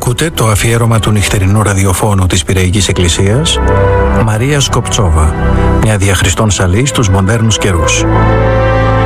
Ακούτε το αφιέρωμα του νυχτερινού ραδιοφώνου της Πειραϊκής Εκκλησίας, Μαρία Σκοπτσόβα, μια διαχριστών σαλή στους μοντέρνους καιρούς.